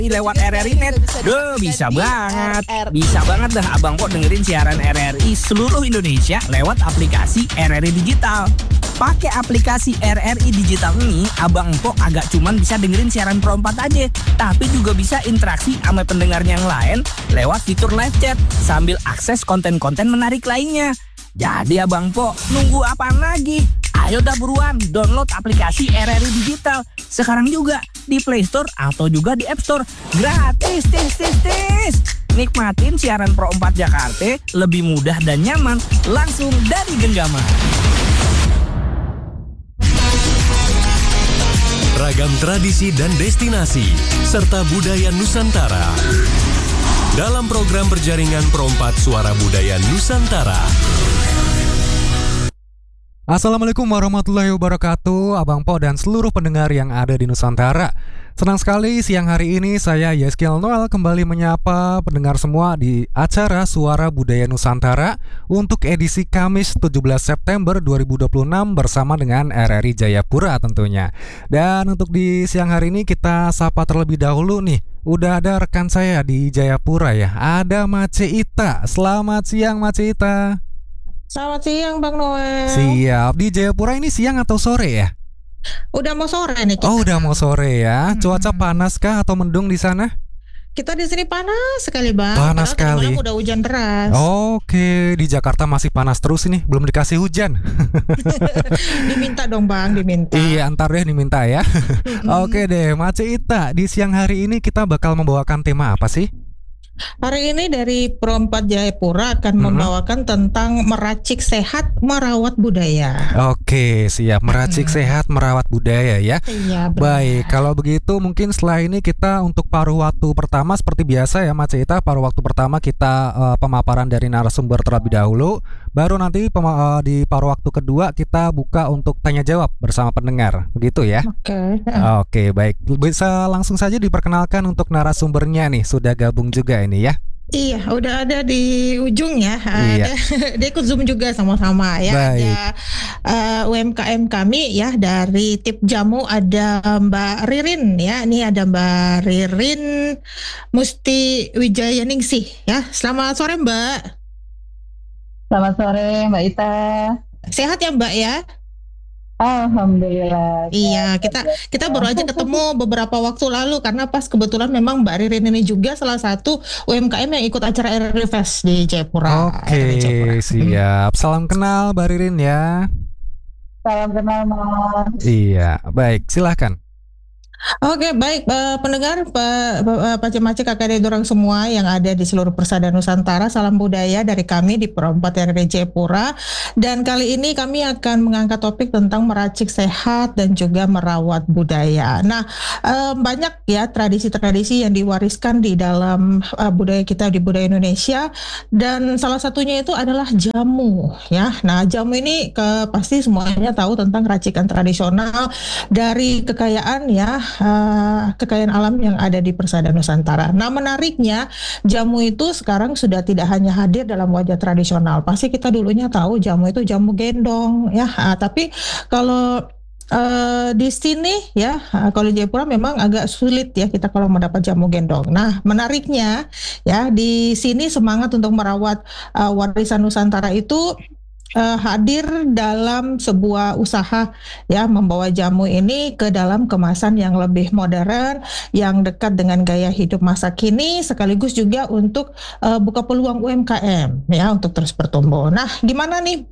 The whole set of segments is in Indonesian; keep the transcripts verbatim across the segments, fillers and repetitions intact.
lewat R R I Net. Duh, bisa banget. Bisa banget dah Abang Po dengerin siaran R R I seluruh Indonesia lewat aplikasi R R I Digital. Pakai aplikasi R R I Digital ini, Abang Po agak cuman bisa dengerin siaran Pro empat aja, tapi juga bisa interaksi sama pendengar yang lain lewat fitur live chat sambil akses konten-konten menarik lainnya. Jadi Abang Po, nunggu apaan lagi? Ayo dah buruan download aplikasi R R I Digital sekarang juga di Play Store atau juga di App Store. Gratis, tis, tis, tis. Nikmatin siaran Pro empat Jakarta lebih mudah dan nyaman langsung dari genggaman. Ragam tradisi dan destinasi serta budaya Nusantara dalam program berjaringan Pro empat Suara Budaya Nusantara. Assalamualaikum warahmatullahi wabarakatuh, Abang Po dan seluruh pendengar yang ada di Nusantara. Senang sekali siang hari ini saya Yeskiel Noel kembali menyapa pendengar semua di acara Suara Budaya Nusantara untuk edisi Kamis tujuh belas September dua ribu dua puluh enam bersama dengan R R I Jayapura tentunya. Dan untuk di siang hari ini kita sapa terlebih dahulu nih. Udah ada rekan saya di Jayapura ya. Ada Mace Ita. Selamat siang Mace Ita. Selamat siang Bang Noel. Siap. Di Jayapura ini siang atau sore ya? Udah mau sore nih kita. Oh, udah mau sore ya. Cuaca Hmm. panas kah atau mendung di sana? Kita di sini panas sekali Bang. Panas Padahal tadi sekali. malam udah hujan deras. Oke, di Jakarta masih panas terus ini, belum dikasih hujan. Diminta dong Bang, diminta. Iya, antar deh diminta ya. Mm-mm. Oke deh, Mace Ita, di siang hari ini kita bakal membawakan tema apa sih? Hari ini dari Pro empat Jayapura akan Mhm. membawakan tentang meracik sehat merawat budaya. Oke, siap. Meracik Mm-mm. sehat, merawat budaya ya. Iya benar. Baik, kalau begitu mungkin setelah ini kita untuk paruh waktu pertama seperti biasa ya Mace Ita, paruh waktu pertama kita eh, pemaparan dari narasumber terlebih dahulu. Baru nanti pema- eh, di paruh waktu kedua kita buka untuk tanya jawab bersama pendengar. Begitu ya. Oke. Oke, baik. Bisa langsung saja diperkenalkan untuk narasumbernya nih. Sudah gabung juga ini ya. Iya, udah ada di ujung ya. Iya. Ada, dia ikut Zoom juga sama-sama ya. Baik. Ada uh, U M K M kami ya dari Tip Jamu ada Mbak Ririn ya. Ini ada Mbak Ririn Musti Wijayaningsih ya. Selamat sore Mbak. Selamat sore Mbak Ita. Sehat ya Mbak ya? Alhamdulillah. Iya, kita kita baru aja ketemu beberapa waktu lalu karena pas kebetulan memang Mbak Ririn ini juga salah satu U M K M yang ikut acara R R I Fest di Jayapura. Oke, R R I Jayapura. siap. Salam kenal Mbak Ririn ya. Salam kenal Mas. Iya, baik. Silahkan. Oke, baik eh, pendengar Pak Pak Pace-Mace Kakak Adik Dorang semua yang ada di seluruh persada Nusantara, salam budaya dari kami di Pro empat R R I Jayapura. Dan kali ini kami akan mengangkat topik tentang meracik sehat dan juga merawat budaya. Nah, eh, banyak ya tradisi-tradisi yang diwariskan di dalam eh, budaya kita di budaya Indonesia dan salah satunya itu adalah jamu ya. Nah, jamu ini ke, pasti semuanya tahu tentang racikan tradisional dari kekayaan ya uh, kekayaan alam yang ada di persada Nusantara. Nah, menariknya jamu itu sekarang sudah tidak hanya hadir dalam wajah tradisional. Pasti kita dulunya tahu jamu itu jamu gendong ya. Ah, tapi kalau Uh, di sini ya, uh, kalau di Jayapura memang agak sulit ya kita kalau mendapat jamu gendong. Nah, menariknya ya di sini semangat untuk merawat uh, warisan Nusantara itu uh, hadir dalam sebuah usaha ya membawa jamu ini ke dalam kemasan yang lebih modern, yang dekat dengan gaya hidup masa kini, sekaligus juga untuk uh, buka peluang U M K M ya untuk terus bertumbuh. Nah, gimana nih?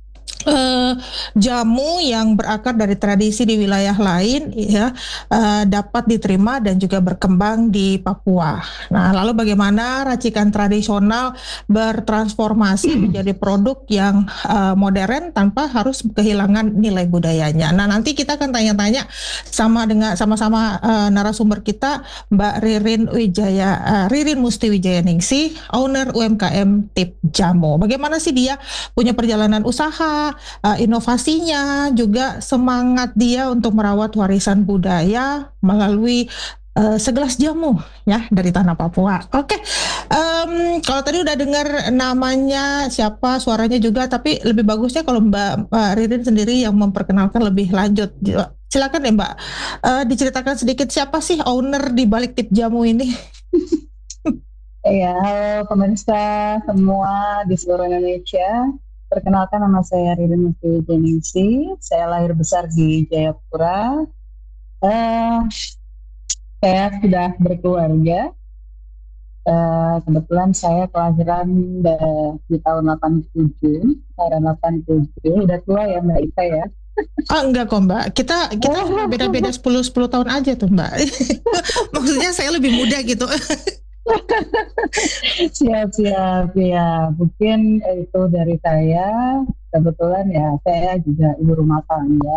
Uh, jamu yang berakar dari tradisi di wilayah lain ya uh, dapat diterima dan juga berkembang di Papua. Nah, lalu bagaimana racikan tradisional bertransformasi menjadi produk yang uh, modern tanpa harus kehilangan nilai budayanya. Nah, nanti kita akan tanya-tanya sama dengan sama-sama uh, narasumber kita Mbak Ririn Wijaya uh, Ririn Musti Wijayaningsih, owner U M K M Tip Jamu. Bagaimana sih dia punya perjalanan usaha, uh, inovasinya, juga semangat dia untuk merawat warisan budaya melalui uh, segelas jamu ya dari tanah Papua. Oke, um, kalau tadi udah dengar namanya siapa, suaranya juga, tapi lebih bagusnya kalau Mbak, Mbak Ririn sendiri yang memperkenalkan lebih lanjut. silakan ya Mbak, uh, diceritakan sedikit siapa sih owner di balik tip jamu ini? Ya, halo pemirsa semua di seluruh Indonesia. Perkenalkan, nama saya Ririn Musti Jenisi. Saya lahir besar di Jayapura. Uh, saya sudah berkeluarga. Uh, kebetulan saya kelahiran di tahun delapan puluh tujuh, tahun delapan puluh tujuh. Udah tua ya Mbak Ita ya? Oh enggak kok Mbak, kita kita cuma beda-beda sepuluh tahun aja tuh Mbak. Maksudnya saya lebih muda gitu. Siap-siap ya, mungkin itu dari saya. Kebetulan ya saya juga ibu rumah tangga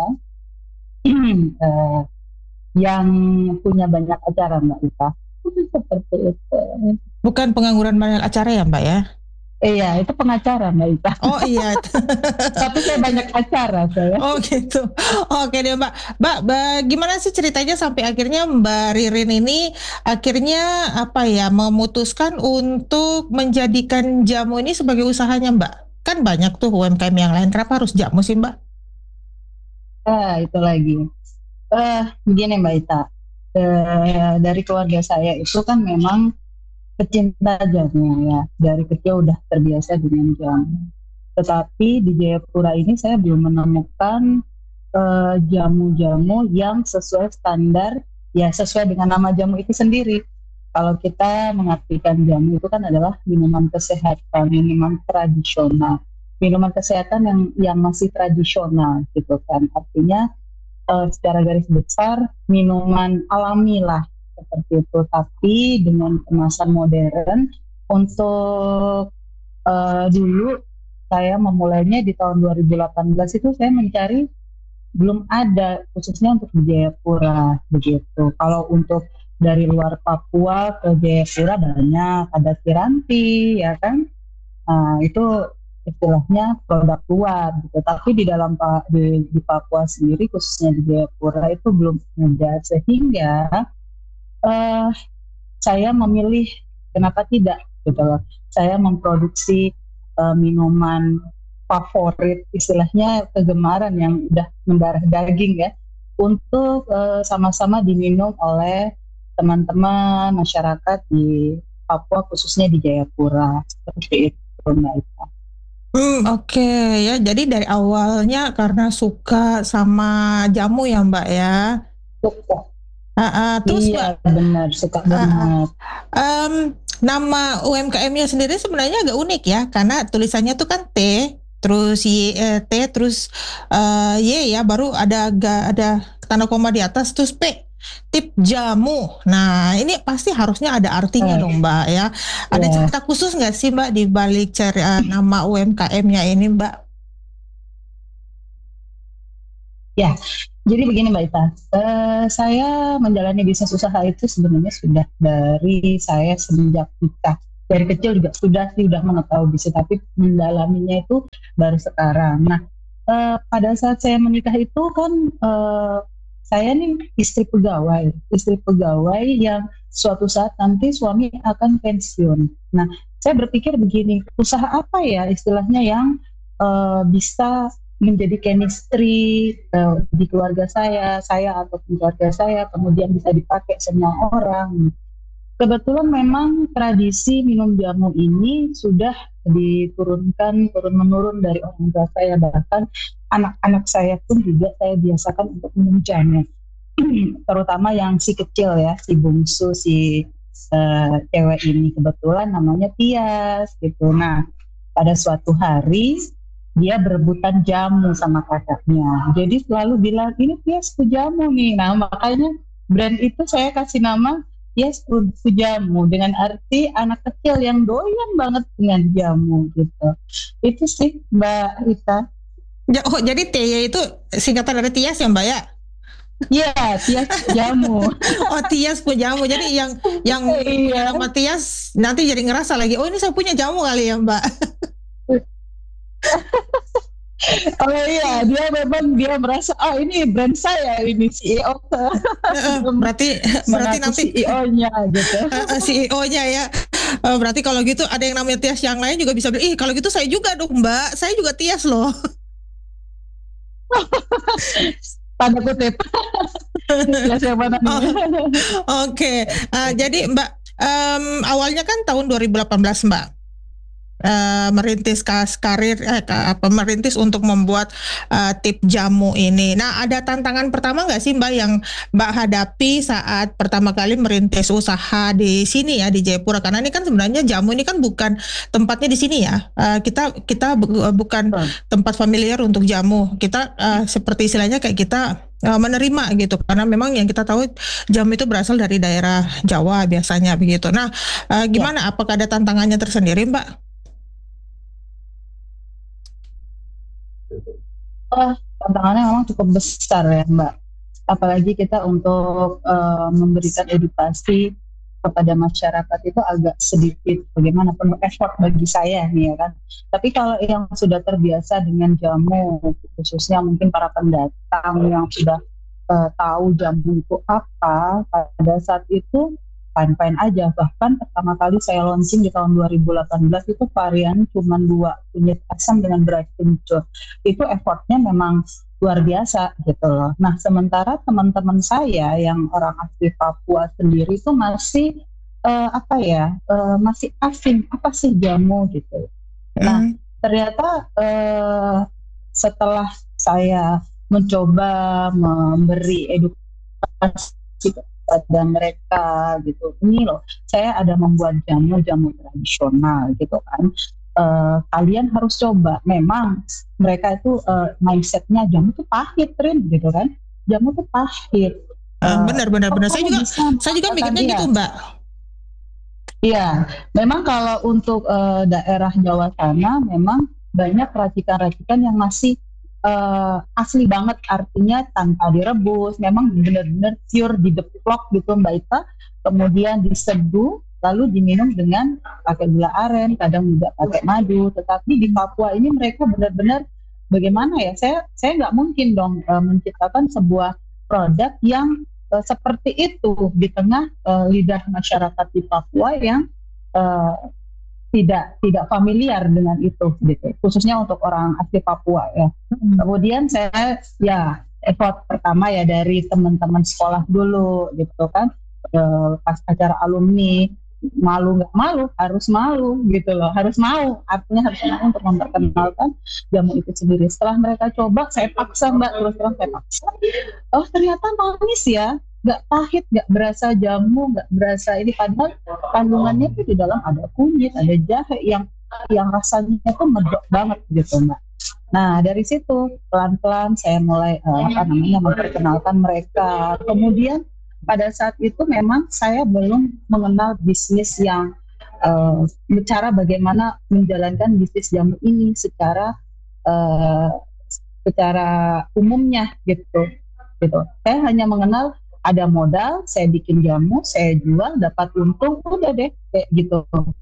uh, yang punya banyak acara Mbak Ita. Seperti itu. Bukan pengangguran banyak acara ya Mbak ya? Iya, itu pengacara Mbak Ita. Oh iya. Tapi saya banyak acara saya. Oh gitu. Oke deh Mbak. Mbak, gimana sih ceritanya sampai akhirnya Mbak Ririn ini akhirnya apa ya memutuskan untuk menjadikan jamu ini sebagai usahanya Mbak? Kan banyak tuh U M K M yang lain. Kenapa harus jamu sih Mbak? Ah, itu lagi. Eh, uh, begini Mbak Ita. Uh, dari keluarga saya itu kan memang pecinta jamu ya, dari kecil udah terbiasa dengan jamu. Tetapi di Jayapura ini saya belum menemukan uh, jamu-jamu yang sesuai standar, ya sesuai dengan nama jamu itu sendiri. Kalau kita mengartikan jamu itu kan adalah minuman kesehatan, minuman tradisional, minuman kesehatan yang yang masih tradisional gitu kan. Artinya uh, secara garis besar minuman alami lah. Seperti itu, tapi dengan kemasan modern. Untuk uh, dulu saya memulainya di tahun dua ribu delapan belas itu saya mencari, belum ada khususnya untuk di Jayapura begitu. Kalau untuk dari luar Papua ke Jayapura banyak, ada Kiranti ya kan, nah, itu istilahnya produk luar gitu. Tapi di dalam di, di Papua sendiri khususnya di Jayapura itu belum ada, sehingga Uh, saya memilih kenapa tidak gitu loh. Saya memproduksi uh, minuman favorit, istilahnya kegemaran yang udah mendarah daging ya, untuk uh, sama-sama diminum oleh teman-teman masyarakat di Papua khususnya di Jayapura. Seperti itu Mbak Ita. Hmm, Oke okay. Ya, jadi dari awalnya karena suka sama jamu ya Mbak ya. Suka. Uh, uh, terus iya Mbak, benar, suka uh, banget. Um, nama U M K M-nya sendiri sebenarnya agak unik ya, karena tulisannya tuh kan T, terus Y, eh, T, terus uh, Y ya, baru ada ada tanda koma di atas, terus P, tip jamu. Nah ini pasti harusnya ada artinya uh, dong Mbak ya. Ada yeah. cerita khusus nggak sih Mbak di balik cari uh, nama U M K M-nya ini Mbak? Ya. Jadi begini Mbak Ita, uh, saya menjalani bisnis usaha itu sebenarnya sudah dari saya semenjak nikah. Dari kecil juga sudah sih udah mengetahui bisnis, tapi mendalaminya itu baru sekarang. Nah, uh, pada saat saya menikah itu kan uh, saya nih istri pegawai, istri pegawai yang suatu saat nanti suami akan pensiun. Nah, saya berpikir begini, usaha apa ya istilahnya yang uh, bisa menjadi chemistry uh, di keluarga saya, saya atau keluarga saya, kemudian bisa dipakai semua orang. Kebetulan memang tradisi minum jamu ini sudah diturunkan turun-menurun dari orang tua saya, bahkan anak-anak saya pun juga saya biasakan untuk minum jamu. Terutama yang si kecil ya, si bungsu, si uh, cewek ini kebetulan namanya Tias gitu. Nah, pada suatu hari dia berebutan jamu sama kakaknya. Jadi selalu bilang, ini Tias jamu nih. Nah, makanya brand itu saya kasih nama Tias jamu, dengan arti anak kecil yang doyan banget dengan jamu gitu. Itu sih Mbak Ita. Ya, oh, jadi T Y itu singkatan dari Tias ya Mbak ya? Iya, Tias jamu. Oh, Tias jamu. Jadi yang yang iya. nama Tias nanti jadi ngerasa lagi, oh ini saya punya jamu kali ya Mbak. Oh iya, dia memang dia merasa, oh ini brand saya, ini C E O. berarti berarti nanti C E O-nya gitu. C E O-nya ya. Berarti kalau gitu ada yang namanya Tias yang lain juga bisa bilang, ih kalau gitu saya juga dong Mbak, saya juga Tias loh. tanda kutip. Ya siapa namanya? Oh, Oke, okay. uh, jadi Mbak um, awalnya kan tahun dua ribu delapan belas Mbak. Uh, merintis kas karir eh, apa merintis untuk membuat uh, tip jamu ini. Nah, ada tantangan pertama nggak sih Mbak yang Mbak hadapi saat pertama kali merintis usaha di sini ya di Jayapura? Karena ini kan sebenarnya jamu ini kan bukan tempatnya di sini ya. Uh, kita kita bu- bukan tempat familiar untuk jamu. Kita uh, seperti istilahnya kayak kita uh, menerima gitu. Karena memang yang kita tahu jamu itu berasal dari daerah Jawa biasanya begitu. Nah, uh, gimana? Apakah ada tantangannya tersendiri Mbak? Oh, tantangannya memang cukup besar ya Mbak. Apalagi kita untuk uh, memberikan edukasi kepada masyarakat itu agak sedikit bagaimana penuh effort bagi saya nih ya kan. Tapi kalau yang sudah terbiasa dengan jamu, khususnya mungkin para pendatang yang sudah uh, tahu jamu itu apa, pada saat itu fine-fine aja. Bahkan pertama kali saya launching di tahun dua ribu delapan belas itu varian cuma dua, kunyit asam dengan beras kencur. Itu effortnya memang luar biasa gitu loh. Nah sementara teman-teman saya yang orang asli Papua sendiri itu masih uh, apa ya, uh, masih asing apa sih jamu gitu. Nah Mm. ternyata uh, setelah saya mencoba memberi edukasi pada mereka gitu, ini loh saya ada membuat jamu-jamu tradisional gitu kan, uh, kalian harus coba. Memang mereka itu uh, mindsetnya jamu tuh pahit Rin gitu kan, jamu tuh pahit. Uh, Uh, benar benar kok benar. Saya kamu juga bisa saya juga mengatakan mikirnya iya? gitu Mbak. Iya, memang kalau untuk uh, daerah Jawa sana memang banyak racikan-racikan yang masih uh, asli banget, artinya tanpa direbus, memang benar-benar pure dideplok gitu Mbak Ita, kemudian diseduh lalu diminum dengan pakai gula aren, kadang juga pakai madu. Tetapi di Papua ini mereka benar-benar bagaimana ya? Saya saya nggak mungkin dong uh, menciptakan sebuah produk yang uh, seperti itu di tengah uh, lidah masyarakat di Papua yang uh, tidak tidak familiar dengan itu gitu, khususnya untuk orang asli Papua ya. Hmm. Kemudian saya ya effort pertama ya dari teman-teman sekolah dulu gitu kan, e, pas acara alumni, malu nggak malu harus malu gitu loh, harus mau, artinya harus mau untuk memperkenalkan jamu itu sendiri. Setelah mereka coba, saya paksa Mbak, terus terang saya paksa, oh ternyata manis ya, nggak pahit, nggak berasa jamu, nggak berasa ini, padahal kandungannya itu di dalam ada kunyit, ada jahe yang yang rasanya tuh medok banget gitu Mbak. Nah dari situ pelan-pelan saya mulai uh, apa namanya memperkenalkan mereka. Kemudian pada saat itu memang saya belum mengenal bisnis yang uh, cara bagaimana menjalankan bisnis jamu ini secara uh, secara umumnya gitu gitu. Saya hanya mengenal ada modal, saya bikin jamu, saya jual, dapat untung, udah deh kayak gitu.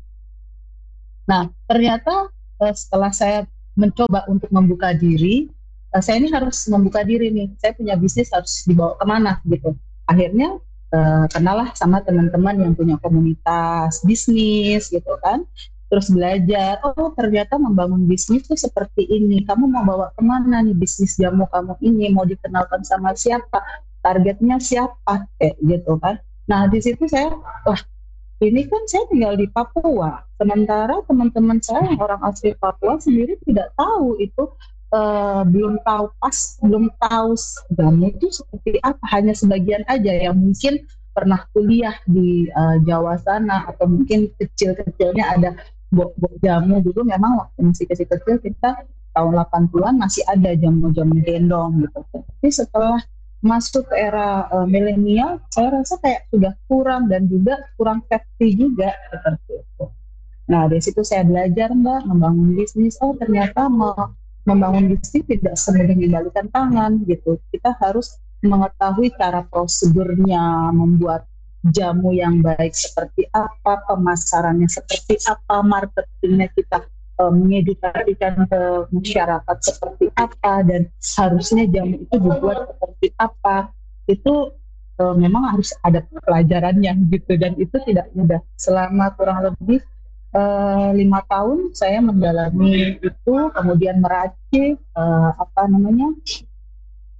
Nah ternyata uh, setelah saya mencoba untuk membuka diri, uh, saya ini harus membuka diri nih, saya punya bisnis harus dibawa kemana gitu. Akhirnya uh, kenalah sama teman-teman yang punya komunitas bisnis gitu kan, terus belajar, oh ternyata membangun bisnis tuh seperti ini, kamu mau bawa kemana nih bisnis jamu kamu ini, mau dikenalkan sama siapa, targetnya siapa, kayak gitu kan. Nah di situ saya, wah ini kan saya tinggal di Papua, sementara teman-teman saya yang orang asli Papua sendiri tidak tahu itu, uh, belum tahu pas, belum tahu jamu itu seperti apa, hanya sebagian aja yang mungkin pernah kuliah di uh, Jawa sana, atau mungkin kecil-kecilnya ada bok-bok jamu. Dulu memang waktu masih kecil-kecil kita tahun delapan puluhan masih ada jamu-jamu gendong gitu. Tapi setelah masuk ke era uh, milenial, saya rasa kayak sudah kurang dan juga kurang safety juga seperti itu. Nah dari situ saya belajar Mbak membangun bisnis. Oh ternyata mau membangun bisnis tidak semudah membalikan tangan gitu. Kita harus mengetahui cara prosedurnya, membuat jamu yang baik seperti apa, pemasarannya seperti apa, marketingnya kita uh, mengedukasikan ke masyarakat seperti apa, dan harusnya jamu itu dibuat seperti apa. Itu uh, memang harus ada pelajarannya gitu, dan itu tidak mudah. Selama kurang lebih uh, lima tahun saya mendalami itu, kemudian meracik uh, apa namanya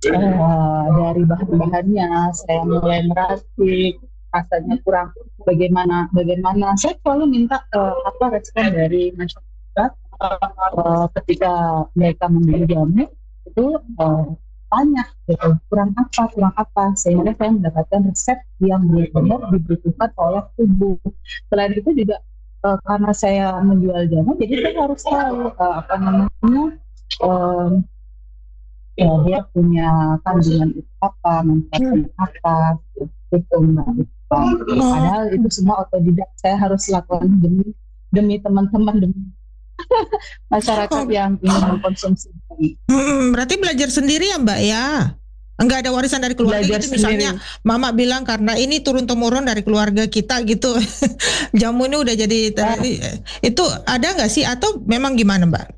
uh, dari bahan-bahannya, saya mulai meracik, rasanya kurang bagaimana bagaimana saya selalu minta uh, apa respon dari masyarakat uh, ketika mereka membeli jamu itu uh, tanya gitu, kurang apa kurang apa sehingga saya mendapatkan resep yang benar-benar dibutuhkan oleh tubuh. Selain itu juga uh, karena saya menjual jamu, jadi saya harus tahu uh, apa namanya um, ya dia punya kandungan itu apa, manfaatnya apa, gitu mbak. Padahal itu semua otodidak, saya harus lakukan demi demi teman-teman, demi masyarakat Oh. yang ingin mengkonsumsi. Hmm, berarti belajar sendiri ya Mbak ya? Enggak ada warisan dari keluarga Belajar gitu, misalnya Mama bilang karena ini turun-temurun dari keluarga kita gitu. Jamu ini udah jadi itu ada nggak sih atau memang gimana Mbak?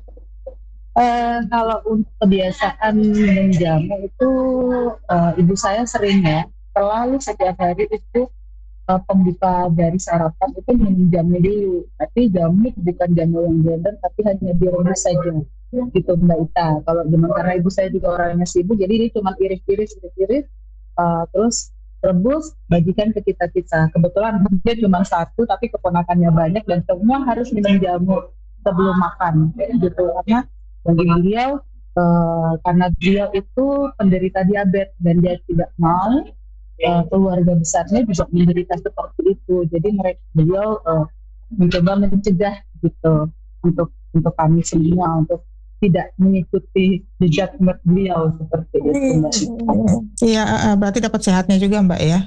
Uh, kalau untuk kebiasaan minum jamu itu uh, ibu saya sering ya, selalu setiap hari itu uh, pembuka dari sarapan itu minum jamu dulu. Tapi jamu bukan jamu yang blender, tapi hanya direbus saja gitu Mbak Ita. Kalau zaman karena ibu saya juga orangnya sibuk, jadi dia cuma iris-iris, iris-iris, uh, terus rebus, bagikan ke kita-kita. Kebetulan dia cuma satu, tapi keponakannya banyak dan semua harus minum jamu sebelum makan gitu. Karena bagi beliau uh, karena beliau itu penderita diabetes dan dia tidak mau uh, keluarga besarnya juga menderita seperti itu. Jadi mereka beliau uh, mencoba mencegah gitu untuk untuk kami semua untuk tidak mengikuti jejak beliau seperti itu Mbak. Iya, berarti dapat sehatnya juga Mbak ya.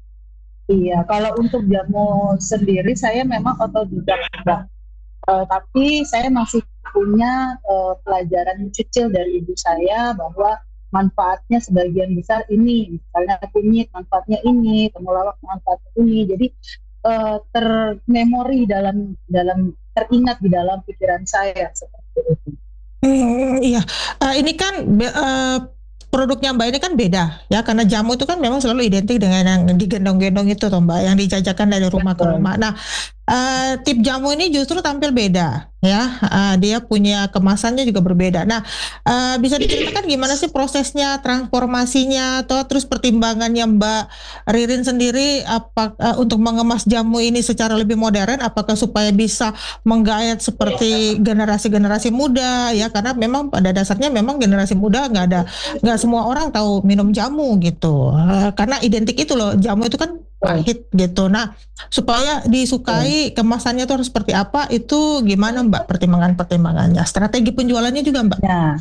Iya, kalau untuk jamu sendiri saya memang otodidak Mbak. Uh, tapi saya masih punya uh, pelajaran kecil dari ibu saya bahwa manfaatnya sebagian besar ini, misalnya kunyit manfaatnya ini, temulawak manfaatnya ini, jadi uh, termemori dalam dalam teringat di dalam pikiran saya seperti itu. Hmm, iya, uh, ini kan uh, produknya Mbak ini kan beda ya, karena jamu itu kan memang selalu identik dengan yang digendong-gendong itu toh Mbak, yang dijajakan dari rumah Betul. ke rumah. Nah, uh, tip jamu ini justru tampil beda ya, uh, dia punya kemasannya juga berbeda. Nah, uh, bisa diceritakan gimana sih prosesnya, transformasinya, atau terus pertimbangannya Mbak Ririn sendiri apa uh, untuk mengemas jamu ini secara lebih modern, apakah supaya bisa menggayat seperti generasi-generasi muda ya, karena memang pada dasarnya memang generasi muda nggak ada nggak semua orang tahu minum jamu gitu, uh, karena identik itu loh, jamu itu kan pahit gitu. Nah, supaya disukai kemasannya tuh harus seperti apa, itu gimana Mbak pertimbangan-pertimbangannya, strategi penjualannya juga Mbak? Nah,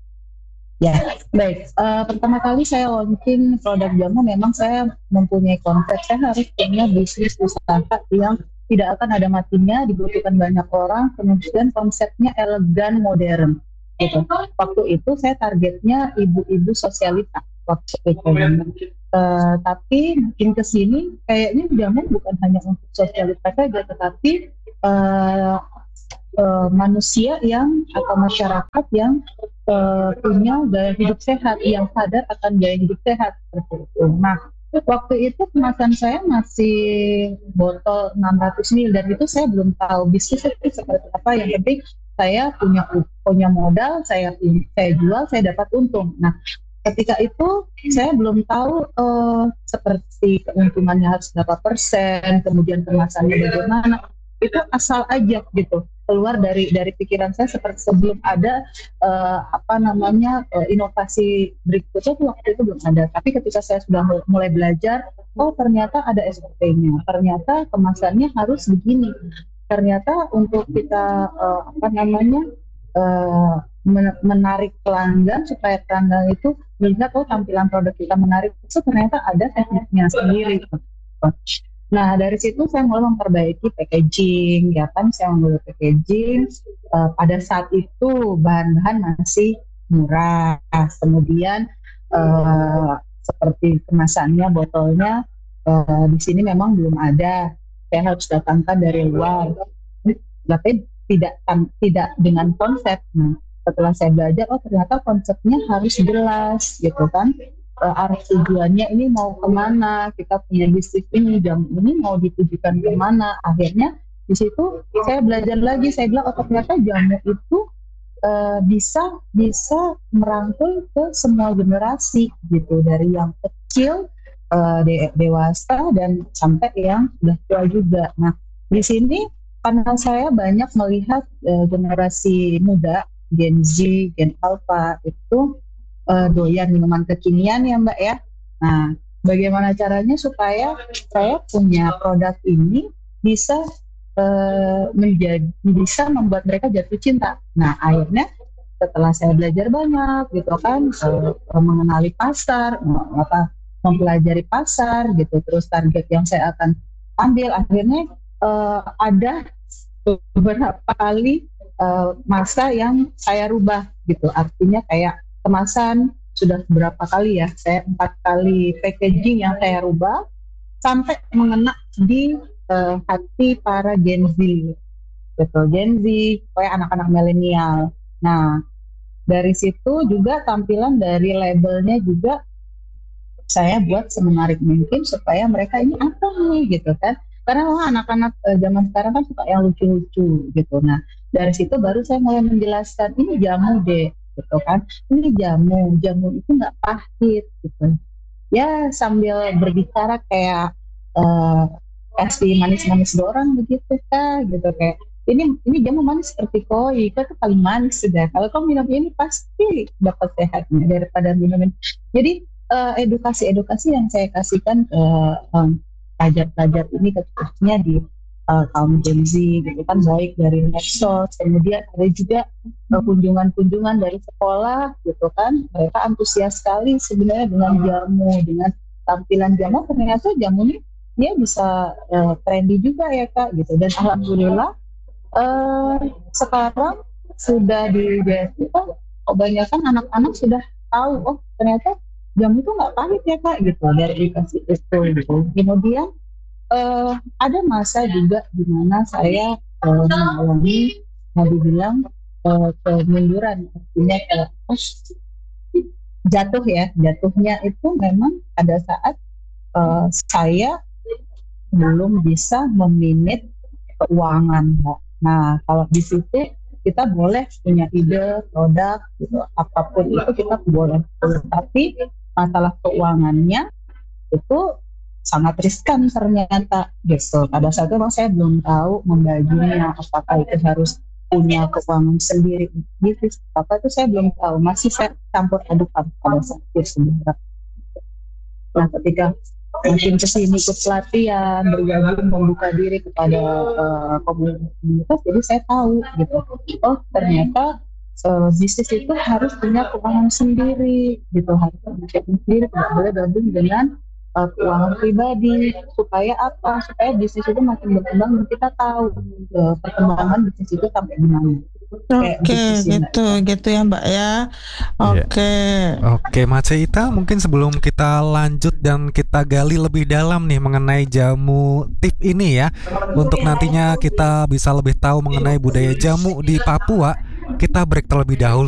ya baik. Uh, pertama kali saya launching produk jamu, memang saya mempunyai konsep saya harus punya bisnis usaha yang tidak akan ada matinya, dibutuhkan banyak orang, kemudian konsepnya elegan, modern. Gitu. Waktu itu saya targetnya ibu-ibu sosialita waktu itu. Uh, tapi makin kesini kayaknya jamu bukan hanya untuk sosialita saja, tetapi uh, uh, manusia yang atau masyarakat yang uh, punya gaya hidup sehat, yang sadar akan gaya hidup sehat seperti itu. Nah, waktu itu kemasan saya masih botol enam ratus mililiter dan itu saya belum tahu bisnis itu seperti apa. Yang penting saya punya punya modal, saya saya jual, saya dapat untung. Nah, ketika itu saya belum tahu uh, seperti keuntungannya harus berapa persen, kemudian kemasannya bagaimana. Itu asal aja gitu keluar dari dari pikiran saya, seperti sebelum ada uh, apa namanya uh, inovasi berikutnya tuh waktu itu belum ada. Tapi ketika saya sudah mulai belajar, oh ternyata ada S O P-nya, ternyata kemasannya harus begini, ternyata untuk kita uh, apa namanya uh, menarik pelanggan supaya pelanggan itu melihat oh tampilan produk kita menarik, itu ternyata ada tekniknya sendiri. Nah, dari situ saya mulai memperbaiki packaging, ya kan, saya mulai packaging. Uh, pada saat itu bahan-bahan masih murah, kemudian uh, seperti kemasannya, botolnya uh, di sini memang belum ada, saya harus datangkan dari luar, tapi tidak tidak dengan konsep. Nah, setelah saya belajar, oh ternyata konsepnya harus jelas, gitu kan. Uh, arah tujuannya ini mau kemana, kita punya bisnis ini, jam ini mau ditujukan kemana. Akhirnya di situ saya belajar lagi, saya bilang oh ternyata jamu itu uh, bisa bisa merangkul ke semua generasi gitu, dari yang kecil, uh, de- dewasa, dan sampai yang sudah tua juga. Nah, di sini karena saya banyak melihat uh, generasi muda, Gen Z, Gen Alpha itu uh, doyan minuman kekinian ya Mbak ya. Nah, bagaimana caranya supaya saya punya produk ini bisa uh, menjadi bisa membuat mereka jatuh cinta. Nah, akhirnya setelah saya belajar banyak gitu kan, uh, mengenali pasar, uh, apa mempelajari pasar gitu, terus target yang saya akan ambil, akhirnya uh, ada beberapa kali uh, masa yang saya rubah gitu. Artinya kayak kemasan sudah berapa kali ya, saya empat kali packaging yang saya rubah sampai mengena di uh, hati para Gen Z gitu, Gen Z kayak anak-anak milenial. Nah, dari situ juga tampilan dari labelnya juga saya buat semenarik mungkin supaya mereka ini apa nih gitu kan, karena wah, anak-anak eh, zaman sekarang kan suka yang lucu-lucu gitu. Nah, dari situ baru saya mulai menjelaskan ini jamu deh gitu kan, ini jamu jamu itu nggak pahit gitu ya, sambil berbicara kayak eh, kasih manis-manis dorang begitu kan gitu, kayak ini ini jamu manis seperti koi, itu tuh paling manis sudah, kalau kamu minum ini pasti dapat sehatnya daripada minum ini. Jadi eh, edukasi-edukasi yang saya kasihkan ke em, pelajar-pelajar ini, khususnya di uh, kaum Gen Z gitu kan, baik dari medsos, kemudian ada juga uh, kunjungan-kunjungan dari sekolah gitu kan, mereka antusias sekali sebenarnya dengan jamu, dengan tampilan jamu, ternyata jamu ini dia bisa uh, trendy juga ya Kak gitu, dan alhamdulillah uh, sekarang sudah di kita kebanyakan anak-anak sudah tahu, oh ternyata jamu itu nggak pahit ya Kak gitu, dari edukasi itu gitu. Kemudian uh, ada masa juga di mana saya uh, mengalami, mau dibilang uh, kemunduran, artinya kayak oh, jatuh ya, jatuhnya itu memang pada saat uh, saya belum bisa memanage keuangan Mbak. Nah, kalau di situ kita boleh punya ide produk gitu, apapun itu kita boleh, tapi masalah keuangannya itu sangat riskan ternyata gitu. Pada saat itu memang saya belum tahu membaginya, apakah itu harus punya keuangan sendiri bisnis apa itu saya belum tahu, masih saya campur adukan pada saat itu sebenarnya. Nah, ketika mungkin kesini ikut pelatihan, bergabung, membuka diri kepada uh, komunitas, jadi saya tahu gitu, oh ternyata uh, bisnis itu harus punya keuangan sendiri gitu, harus punya sendiri, tidak boleh gabung dengan uh, keuangan pribadi. Supaya apa? Supaya bisnis itu makin berkembang dan kita tahu uh, perkembangan bisnis itu sampai di mana. Oke, gitu, gitu ya Mbak ya. Oke. Oke, Mace Ita, mungkin sebelum kita lanjut dan kita gali lebih dalam nih mengenai jamu tip ini ya, untuk nantinya kita bisa lebih tahu mengenai budaya jamu di Papua, kita break terlebih dahulu.